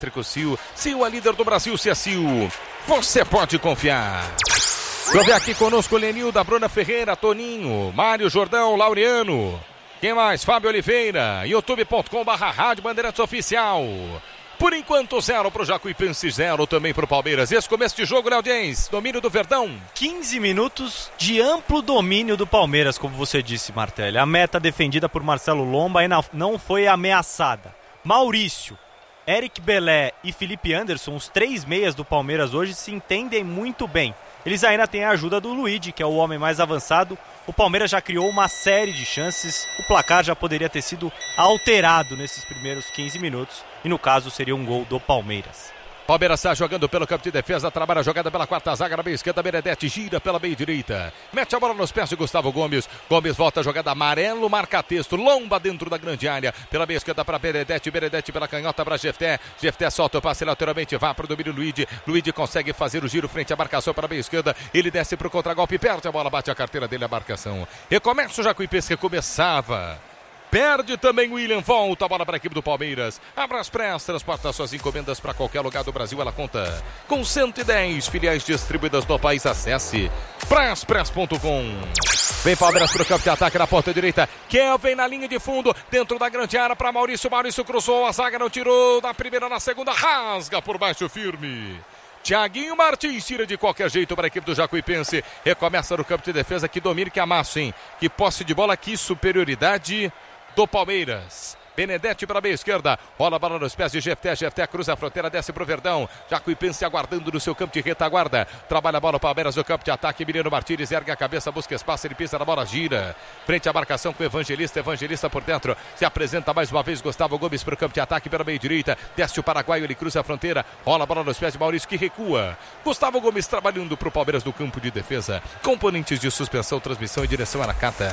Sil, Sil, a líder do Brasil, se é Sil, você pode confiar. Deixa eu ver aqui conosco, Lenilda, Bruna Ferreira, Toninho, Mário Jordão, Laureano. Quem mais? Fábio Oliveira, youtube.com/Rádio Bandeirantes Oficial. Por enquanto, 0 pro Jacuipense, 0 também pro Palmeiras. Esse começo de jogo, Léo Dias, domínio do Verdão. 15 minutos de amplo domínio do Palmeiras, como você disse, Martelli. A meta defendida por Marcelo Lomba ainda não foi ameaçada. Maurício, Eric Belé e Felipe Anderson, os 3 meias do Palmeiras hoje, se entendem muito bem. Eles ainda têm a ajuda do Luigi, que é o homem mais avançado. O Palmeiras já criou uma série de chances. O placar já poderia ter sido alterado nesses primeiros 15 minutos. E no caso seria um gol do Palmeiras. Palmeiras está jogando pelo campo de defesa, trabalha a jogada pela quarta zaga, na meia esquerda, Benedetti gira pela meia direita, mete a bola nos pés de Gustavo Gomes, Gomes volta a jogada, amarelo, marca texto, Lomba dentro da grande área, pela meia esquerda para Benedetti, Benedetti pela canhota para Jefté, Jefté solta o passe lateralmente, vai para o domínio Luigi consegue fazer o giro frente à marcação para a meia esquerda, ele desce para o contragolpe, perde a bola, bate a carteira dele, a marcação, recomeça o Jacuipense que começava. Perde também o William, volta a bola para a equipe do Palmeiras. Abraspress transporta suas encomendas para qualquer lugar do Brasil. Ela conta com 110 filiais distribuídas no país. Acesse Braspress.com. Vem Palmeiras para o campo de ataque na ponta direita. Kelvin na linha de fundo, dentro da grande área para Maurício. Maurício cruzou, a zaga não tirou. Na primeira, na segunda, rasga por baixo firme. Thiaguinho Martins tira de qualquer jeito para a equipe do Jacuipense. Recomeça no campo de defesa. Que domínio, que amasso, hein? Que posse de bola, que superioridade do Palmeiras. Benedetti para a meia esquerda, rola a bola nos pés de Jefté, Jefté cruza a fronteira, desce pro Verdão, Jacuipense aguardando no seu campo de retaguarda, trabalha a bola, Palmeiras no campo de ataque, Emiliano Martins ergue a cabeça, busca espaço, ele pisa na bola, gira, frente à marcação com o Evangelista por dentro, se apresenta mais uma vez Gustavo Gomes para o campo de ataque pela meia direita, desce o paraguaio, ele cruza a fronteira, rola a bola nos pés de Maurício que recua, Gustavo Gomes trabalhando pro Palmeiras no campo de defesa, componentes de suspensão, transmissão e direção a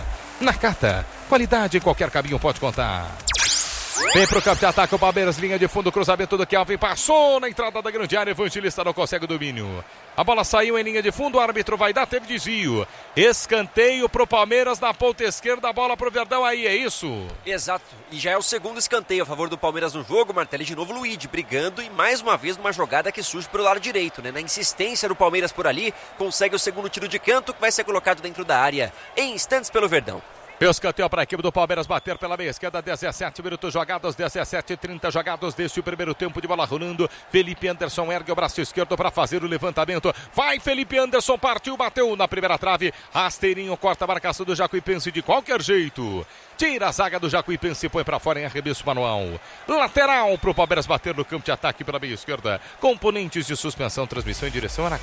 Nakata, qualidade em qualquer caminho pode contar. Vem pro campo de ataque o Palmeiras, linha de fundo, cruzamento do Kelvin, passou na entrada da grande área, Evangelista não consegue o domínio. A bola saiu em linha de fundo, o árbitro vai dar, teve desvio. Escanteio pro Palmeiras na ponta esquerda, a bola pro Verdão aí, é isso? Exato, e já é o segundo escanteio a favor do Palmeiras no jogo, Martelli de novo Luigi brigando e mais uma vez numa jogada que surge pelo lado direito, né? Na insistência do Palmeiras por ali, consegue o segundo tiro de canto que vai ser colocado dentro da área em instantes pelo Verdão. Escanteio para a equipe do Palmeiras bater pela meia esquerda, 17 minutos jogados, 17:30 jogados deste primeiro tempo de bola rolando. Felipe Anderson ergue o braço esquerdo para fazer o levantamento. Vai Felipe Anderson, partiu, bateu na primeira trave. Rasteirinho corta a marcação do Jacuipense de qualquer jeito. Tira a zaga do Jacuipense e põe para fora em arremesso manual. Lateral para o Palmeiras bater no campo de ataque pela meia esquerda. Componentes de suspensão, transmissão em direção a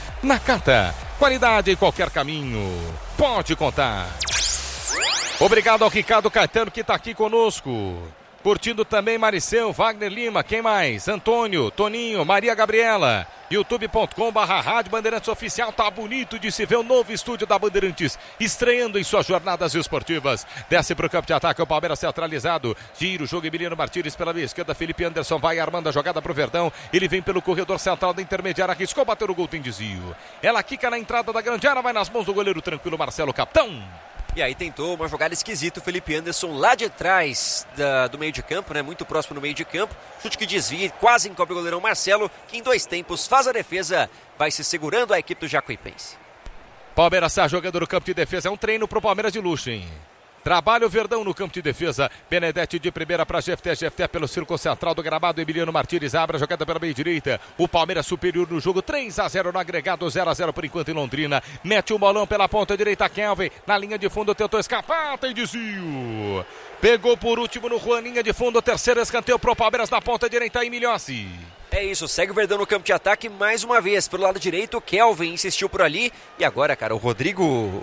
Nakata, qualidade em qualquer caminho. Pode contar. Obrigado ao Ricardo Caetano que está aqui conosco. Curtindo também Maricel, Wagner Lima, quem mais? Antônio, Toninho, Maria Gabriela. youtube.com/Rádio Bandeirantes Oficial. Tá bonito de se ver o novo estúdio da Bandeirantes, estreando em suas jornadas esportivas. Desce pro campo de ataque, o Palmeiras centralizado. Gira o jogo, Emiliano Martins pela meia esquerda. Felipe Anderson vai armando a jogada pro Verdão. Ele vem pelo corredor central da intermediária, arriscou, bateu o gol, tem desvio. Ela quica na entrada da grande área, vai nas mãos do goleiro tranquilo, Marcelo Capitão. E aí tentou uma jogada esquisita o Felipe Anderson lá de trás do meio de campo, né? Muito próximo no meio de campo. Chute que desvia, quase encobre o goleirão Marcelo, que em 2 tempos faz a defesa, vai se segurando a equipe do Jacuipense. Palmeiras está jogando no campo de defesa, é um treino pro Palmeiras de luxo, hein? Trabalha o Verdão no campo de defesa. Benedetti de primeira para Jefté. Jefté pelo círculo central do gramado. Emiliano Martins abre a jogada pela meia direita. O Palmeiras superior no jogo. 3-0 no agregado. 0-0 por enquanto em Londrina. Mete o bolão pela ponta direita. Kelvin na linha de fundo tentou escapar. Tem desvio. Pegou por último no Juan, linha de fundo. Terceiro escanteio pro Palmeiras na ponta direita. Aí Milhossi. É isso, segue o Verdão no campo de ataque mais uma vez. Pelo lado direito, o Kelvin insistiu por ali. E agora, cara, o Rodrigo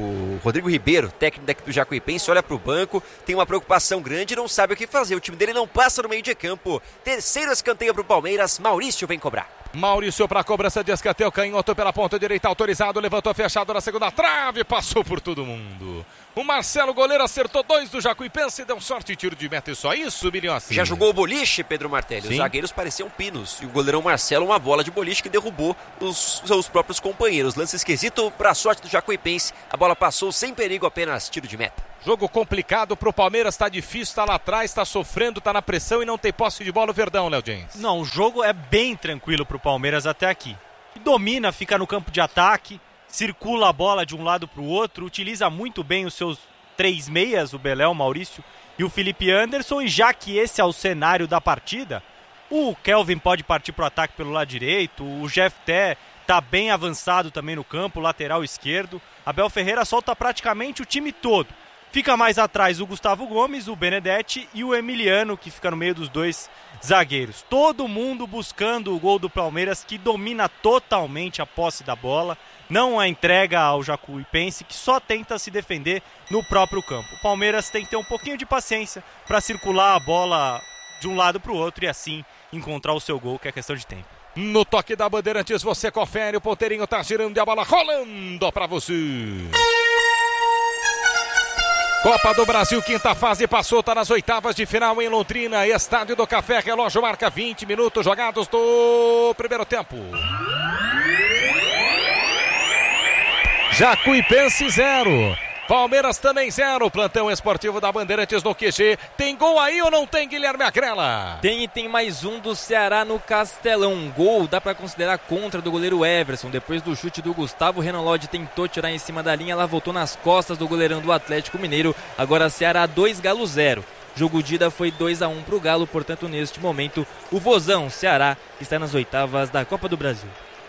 Ribeiro, técnico daqui do Jacuipense, olha pro banco, tem uma preocupação grande e não sabe o que fazer. O time dele não passa no meio de campo. Terceiro escanteio pro Palmeiras, Maurício vem cobrar. Maurício para a cobrança de escanteio, canhoto pela ponta direita, autorizado, levantou fechado na segunda trave, passou por todo mundo. O Marcelo, goleiro, acertou 2 do Jacuipense, deu sorte, tiro de meta e só isso, Milhossi. Já jogou o boliche, Pedro Martelli. Sim. Os zagueiros pareciam pinos. E o goleirão Marcelo, uma bola de boliche que derrubou os seus próprios companheiros. Lance esquisito para a sorte do Jacuipense. A bola passou sem perigo, apenas tiro de meta. Jogo complicado pro Palmeiras, tá difícil, tá lá atrás, tá sofrendo, tá na pressão e não tem posse de bola o Verdão, Léo Jens. Não, o jogo é bem tranquilo pro Palmeiras até aqui. Domina, fica no campo de ataque, circula a bola de um lado pro outro, utiliza muito bem os seus 3 meias, o Belé, o Maurício e o Felipe Anderson, e já que esse é o cenário da partida, o Kelvin pode partir pro ataque pelo lado direito, o Jefté tá bem avançado também no campo, lateral esquerdo. Abel Ferreira solta praticamente o time todo. Fica mais atrás o Gustavo Gomes, o Benedetti e o Emiliano, que fica no meio dos 2 zagueiros. Todo mundo buscando o gol do Palmeiras, que domina totalmente a posse da bola, não a entrega ao Jacuipense, que só tenta se defender no próprio campo. O Palmeiras tem que ter um pouquinho de paciência para circular a bola de um lado para o outro e assim encontrar o seu gol, que é questão de tempo. No toque da Bandeirantes você confere, o ponteirinho tá girando e a bola rolando para você. Copa do Brasil, quinta fase, passou, tá nas oitavas de final em Londrina, Estádio do Café, relógio marca 20 minutos jogados do primeiro tempo. Jacuipense 0, Palmeiras também 0, plantão esportivo da Bandeirantes no QG. Tem gol aí ou não tem, Guilherme Agrela? Tem, e tem mais um do Ceará no Castelão. Um gol dá pra considerar contra do goleiro Everson. Depois do chute do Gustavo, o Renan Lodge tentou tirar em cima da linha, ela voltou nas costas do goleirão do Atlético Mineiro. Agora Ceará 2, Galo 0. Jogo de ida foi 2-1 pro Galo, portanto neste momento o Vozão Ceará está nas oitavas da Copa do Brasil.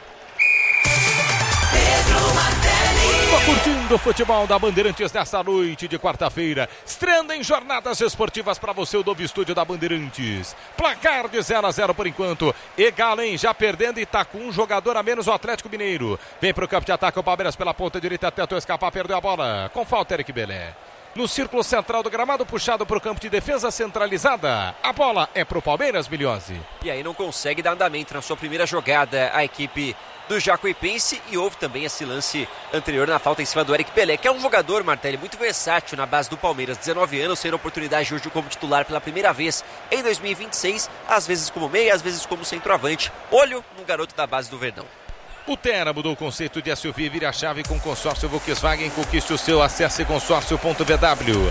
Curtindo o futebol da Bandeirantes nesta noite de quarta-feira, estreando em jornadas esportivas para você o novo estúdio da Bandeirantes. Placar de 0-0 por enquanto. E Galen já perdendo e tá com um jogador a menos o Atlético Mineiro. Vem pro campo de ataque o Palmeiras pela ponta direita, tentou escapar, perdeu a bola. Com falta, Eric Belé. No círculo central do gramado, puxado para o campo de defesa centralizada. A bola é pro Palmeiras, Milhose. E aí não consegue dar andamento na sua primeira jogada a equipe do Jacuipense, e houve também esse lance anterior na falta em cima do Eric Belé, que é um jogador, Martelli, muito versátil na base do Palmeiras, 19 anos, tendo a oportunidade hoje como titular pela primeira vez em 2026, às vezes como meia, às vezes como centroavante. Olho no garoto da base do Verdão. O Tera mudou o conceito de SUV, vira a chave com consórcio Volkswagen, conquiste o seu, acesse consórcio.vw.com.br.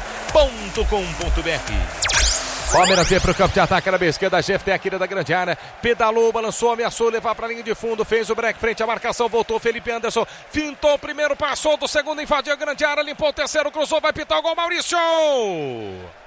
Palmeiras vem para o campo de ataque na esquerda, Jeff tem aqui da grande área, pedalou, balançou, ameaçou levar para a linha de fundo, fez o break frente à marcação, voltou Felipe Anderson, fintou o primeiro, passou do segundo, invadiu a grande área, limpou o terceiro, cruzou, vai pitar o gol, Maurício!